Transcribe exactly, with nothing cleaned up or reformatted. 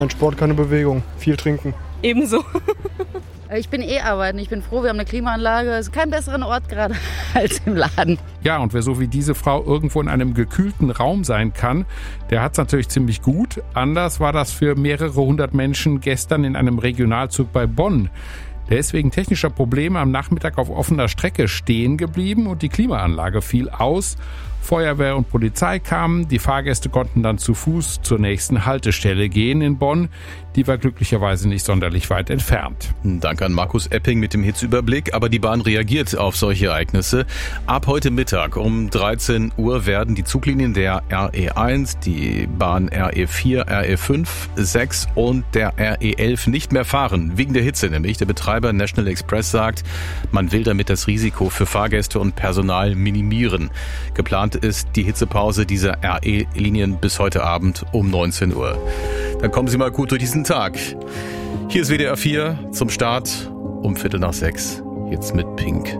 Ein Sport, keine Bewegung, viel trinken. Ebenso. Ich bin eh arbeiten. Ich bin froh, wir haben eine Klimaanlage. Es ist kein besseren Ort gerade als im Laden. Ja, und wer so wie diese Frau irgendwo in einem gekühlten Raum sein kann, der hat es natürlich ziemlich gut. Anders war das für mehrere hundert Menschen gestern in einem Regionalzug bei Bonn. Der ist wegen technischer Probleme am Nachmittag auf offener Strecke stehen geblieben und die Klimaanlage fiel aus. Feuerwehr und Polizei kamen, die Fahrgäste konnten dann zu Fuß zur nächsten Haltestelle gehen in Bonn. Die war glücklicherweise nicht sonderlich weit entfernt. Danke an Markus Epping mit dem Hitzeüberblick. Aber die Bahn reagiert auf solche Ereignisse. Ab heute Mittag um dreizehn Uhr werden die Zuglinien der R E eins, die Bahn R E vier, R E fünf, sechs und der R E elf nicht mehr fahren. Wegen der Hitze nämlich. Der Betreiber National Express sagt, man will damit das Risiko für Fahrgäste und Personal minimieren. Geplant ist die Hitzepause dieser R E-Linien bis heute Abend um neunzehn Uhr. Dann kommen Sie mal gut durch diesen Tag. Hier ist W D R vier zum Start um Viertel nach sechs. Jetzt mit Pink.